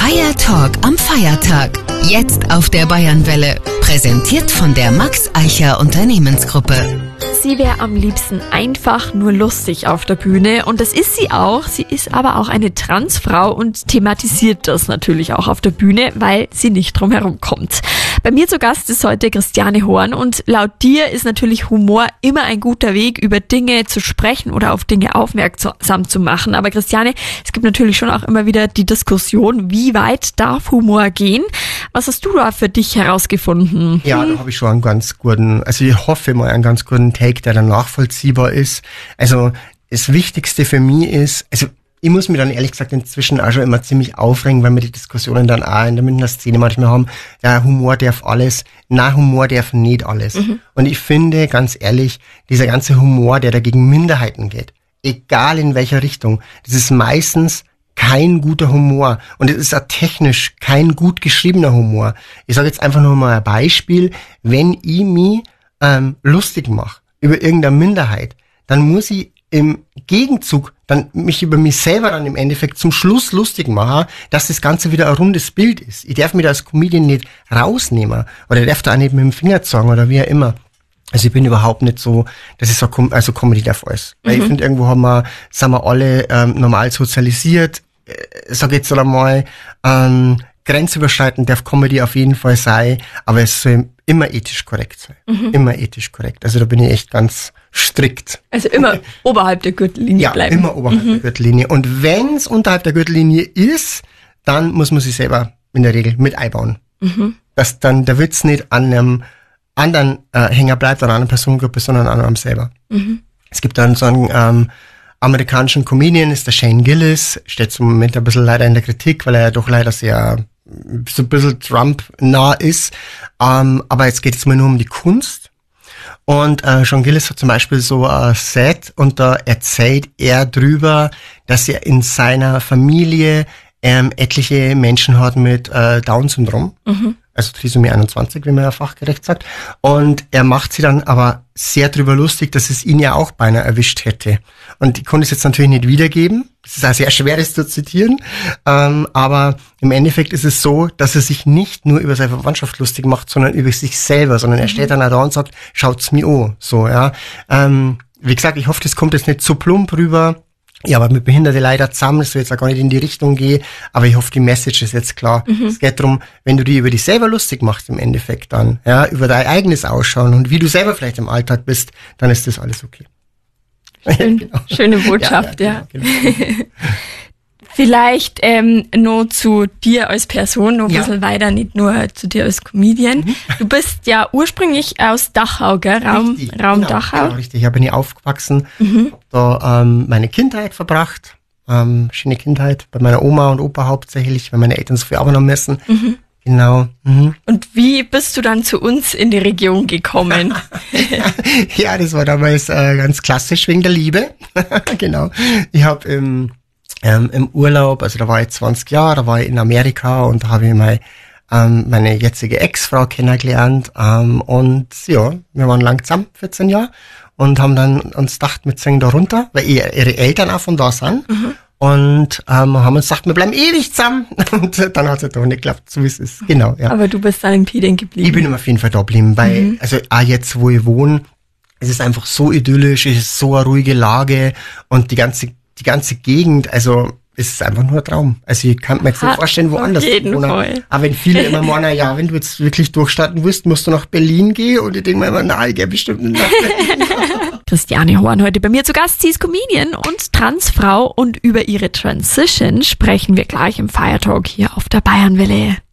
Fire Talk am Feiertag. Jetzt auf der Bayernwelle. Präsentiert von der Max Eicher Unternehmensgruppe. Sie wäre am liebsten einfach nur lustig auf der Bühne und das ist sie auch. Sie ist aber auch eine Transfrau und thematisiert das natürlich auch auf der Bühne, weil sie nicht drum herum kommt. Bei mir zu Gast ist heute Christiane Horn und laut dir ist natürlich Humor immer ein guter Weg, über Dinge zu sprechen oder auf Dinge aufmerksam zu machen. Aber Christiane, es gibt natürlich schon auch immer wieder die Diskussion, wie weit darf Humor gehen? Was hast du da für dich herausgefunden? Ja, da habe ich schon einen ganz guten, also ich hoffe mal einen ganz guten Take, der dann nachvollziehbar ist. Also das Wichtigste für mich ist, also ich muss mich dann ehrlich gesagt inzwischen auch schon immer ziemlich aufregen, weil wir die Diskussionen dann auch in der Münchner Szene manchmal haben, der Humor darf alles, nein, Humor darf nicht alles. Und ich finde, ganz ehrlich, dieser ganze Humor, der dagegen Minderheiten geht, egal in welcher Richtung, das ist meistens kein guter Humor und es ist auch technisch kein gut geschriebener Humor. Ich sage jetzt einfach nur mal ein Beispiel, wenn ich mich lustig mache über irgendeine Minderheit, dann muss ich im Gegenzug dann mich über mich selber dann im Endeffekt zum Schluss lustig machen, dass das Ganze wieder ein rundes Bild ist. Ich darf mich da als Comedian nicht rausnehmen oder ich darf da auch nicht mit dem Finger zeigen oder wie auch immer. Also ich bin überhaupt nicht so, dass ich so, also Comedy darf alles. Weil ich finde, irgendwo sind wir alle normal sozialisiert. Sag jetzt einmal, grenzüberschreitend darf Comedy auf jeden Fall sein, aber es soll immer ethisch korrekt sein. Immer ethisch korrekt. Also da bin ich echt ganz strikt. Also immer oberhalb der Gürtellinie bleiben. Ja, immer oberhalb der Gürtellinie. Und wenn es unterhalb der Gürtellinie ist, dann muss man sich selber in der Regel mit einbauen. Dass dann der Witz nicht an einem anderen Hänger bleibt, an einer anderen Personengruppe, sondern an einem selber. Es gibt dann so einen amerikanischen Comedian, ist der Shane Gillis, steht zum Moment ein bisschen leider in der Kritik, weil er ja doch leider sehr so ein bisschen Trump-nah ist. Aber jetzt geht es mal nur um die Kunst. Und Shane Gillis hat zum Beispiel so ein Set und da erzählt er drüber, dass er in seiner Familie etliche Menschen hat mit Down-Syndrom. Also Trisomie 21, wie man ja fachgerecht sagt. Und er macht sie dann aber sehr drüber lustig, dass es ihn ja auch beinahe erwischt hätte. Und ich konnte es jetzt natürlich nicht wiedergeben. Es ist auch sehr schwer, das zu zitieren. Aber im Endeffekt ist es so, dass er sich nicht nur über seine Verwandtschaft lustig macht, sondern über sich selber. Sondern er steht dann auch da und sagt, schaut's mir an. So, ja. Wie gesagt, ich hoffe, das kommt jetzt nicht zu plump rüber. Ja, aber mit Behinderte leider zusammen, das soll jetzt auch gar nicht in die Richtung gehen, aber ich hoffe, die Message ist jetzt klar. Es geht darum, wenn du dich über dich selber lustig machst im Endeffekt dann, ja, über dein eigenes Ausschauen und wie du selber vielleicht im Alltag bist, dann ist das alles okay. Genau. Schöne Botschaft, ja. Genau. Vielleicht nur zu dir als Person, noch ein bisschen weiter, nicht nur zu dir als Comedian. Du bist ja ursprünglich aus Dachau, gell? Raum genau, Dachau. Genau, richtig. Ich bin hier aufgewachsen, hab da meine Kindheit verbracht, schöne Kindheit, bei meiner Oma und Opa hauptsächlich, weil meine Eltern so viel arbeiten müssen. Genau. Und wie bist du dann zu uns in die Region gekommen? Ja, das war damals ganz klassisch wegen der Liebe. Genau. Ich habe im Urlaub, also da war ich 20 Jahre, da war ich in Amerika und da habe ich meine jetzige Ex-Frau kennengelernt und ja, wir waren lang zusammen, 14 Jahre und haben dann uns gedacht, wir ziehen da runter, weil ihre Eltern auch von da sind und haben uns gedacht, wir bleiben ewig zusammen und dann hat es doch nicht geklappt, so wie es ist, genau. Ja. Aber du bist dann in Pieden geblieben? Ich bin auf jeden Fall da geblieben, weil also auch jetzt, wo ich wohne, es ist einfach so idyllisch, es ist so eine ruhige Lage und die ganze Gegend, also es ist einfach nur ein Traum. Also ich kann mir jetzt nicht vorstellen, woanders zu wohnen. Aber wenn viele immer meinen, ja, wenn du jetzt wirklich durchstarten willst, musst du nach Berlin gehen und ich denke mir immer, nein, ich gehe bestimmt nicht nach Berlin. Christiane Horn heute bei mir zu Gast. Sie ist Comedian und Transfrau und über ihre Transition sprechen wir gleich im Fire Talk hier auf der Bayernwelle.